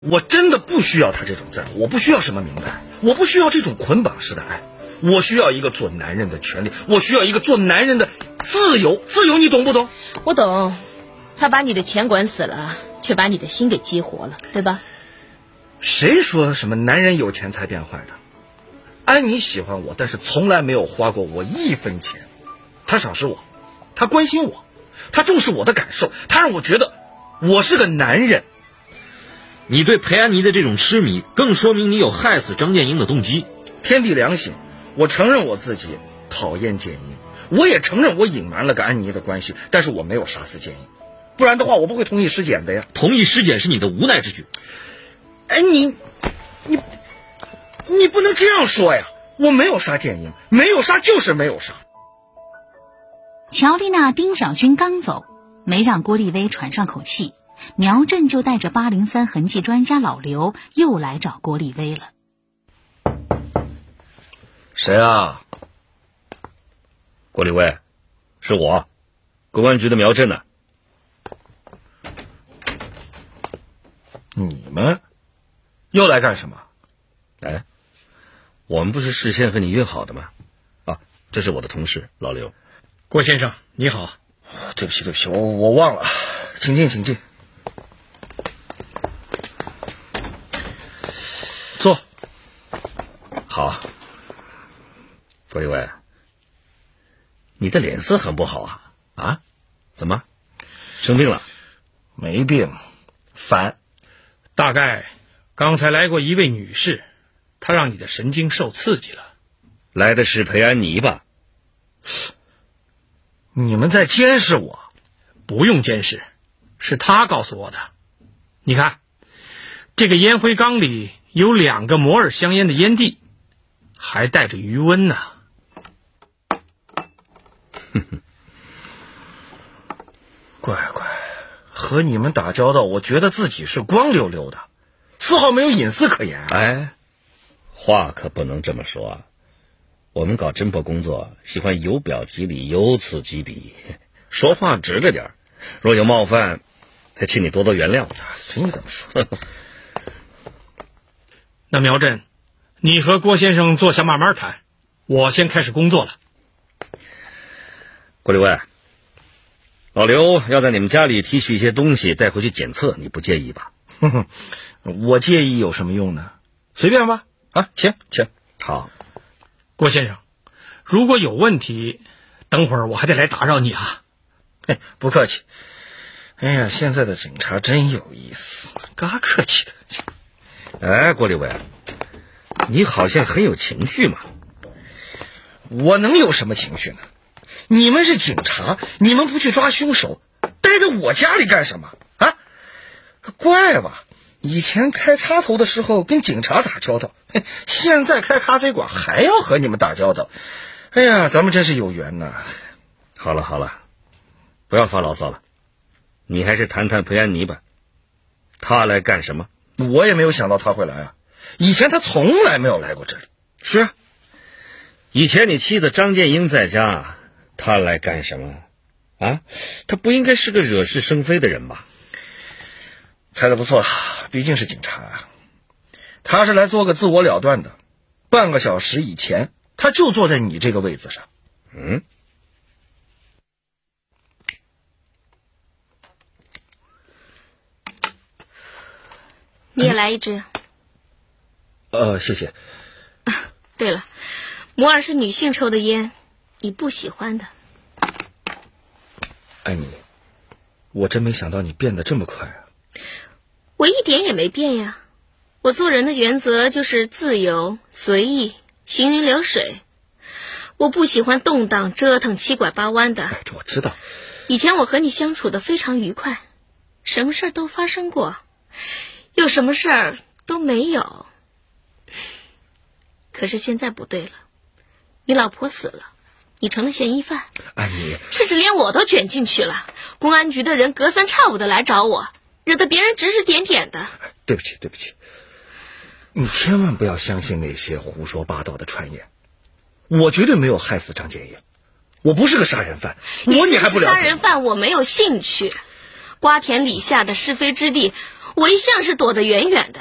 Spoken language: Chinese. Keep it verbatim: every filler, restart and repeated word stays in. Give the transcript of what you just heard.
我真的不需要他这种在乎，我不需要什么名牌，我不需要这种捆绑式的爱，我需要一个做男人的权利，我需要一个做男人的自由。自由你懂不懂？ 我懂，他把你的钱管死了，却把你的心给激活了，对吧？ 谁说什么男人有钱才变坏的？安妮喜欢我，但是从来没有花过我一分钱。她赏识我，她关心我，她重视我的感受，她让我觉得我是个男人。 你对裴安妮的这种痴迷，更说明你有害死张建英的动机。 天地良心，我承认我自己讨厌建英，我也承认我隐瞒了跟安妮的关系，但是我没有杀死建英，不然的话我不会同意尸检的呀。 同意尸检是你的无奈之举。 哎，你你你不能这样说呀！我没有杀建英，没有杀就是没有杀。 乔丽娜、丁小军刚走，没让郭丽薇喘上口气，苗振就带着八零三痕迹专家老刘又来找郭丽薇了。 谁啊？郭丽薇，是我，公安局的苗振呢。 你们又来干什么？ 哎，我们不是事先和你约好的吗？啊，这是我的同事老刘。 郭先生你好。 对不起对不起，我我忘了，请进请进。坐。 好。郭丽薇，你的脸色很不好啊啊？怎么生病了？ 没病，烦。 大概刚才来过一位女士，她让你的神经受刺激了。 来的是裴安妮吧？ 你们在监视我？ 不用监视，是她告诉我的。你看，这个烟灰缸里有两个摩尔香烟的烟蒂，还带着余温呢。 哼哼， 乖乖，和你们打交道，我觉得自己是光溜溜的，丝毫没有隐私可言。 哎，话可不能这么说啊！我们搞侦破工作，喜欢由表及里，由此及彼，说话直着点，若有冒犯，还请你多多原谅。 随你怎么说。 那苗振，你和郭先生坐下慢慢谈，我先开始工作了。 郭丽薇，老刘要在你们家里提取一些东西带回去检测，你不介意吧？ 哼哼，我介意有什么用呢？随便吧。啊，请请。 好。 郭先生，如果有问题，等会儿我还得来打扰你啊。 哎，不客气。哎呀，现在的警察真有意思，嘎客气的。 哎，郭丽薇，你好像很有情绪嘛。 我能有什么情绪呢？你们是警察，你们不去抓凶手，待在我家里干什么啊？怪吧，以前开插头的时候跟警察打交道，现在开咖啡馆还要和你们打交道。哎呀，咱们真是有缘呐。 好了好了，不要发牢骚了，你还是谈谈裴安妮吧。她来干什么？ 我也没有想到她会来啊，以前她从来没有来过这里。 是啊，以前你妻子张建英在家，她来干什么啊？她不应该是个惹是生非的人吧？ 猜得不错，毕竟是警察啊。他是来做个自我了断的。半个小时以前，他就坐在你这个位子上。 嗯。 你也来一支。 呃，谢谢。 啊，对了，摩尔是女性抽的烟，你不喜欢的。 安妮，我真没想到你变得这么快啊。 我一点也没变呀，我做人的原则就是自由、随意、行云流水。我不喜欢动荡、折腾、七拐八弯的。 哎，这我知道。 以前我和你相处的非常愉快，什么事儿都发生过，有什么事儿都没有。可是现在不对了，你老婆死了，你成了嫌疑犯。 安妮， 甚至连我都卷进去了。公安局的人隔三差五的来找我，惹得别人指指点点的。 对不起对不起，你千万不要相信那些胡说八道的传言，我绝对没有害死张建英，我不是个杀人犯。我你还不了解？ 杀人犯我没有兴趣，瓜田李下的是非之地我一向是躲得远远的。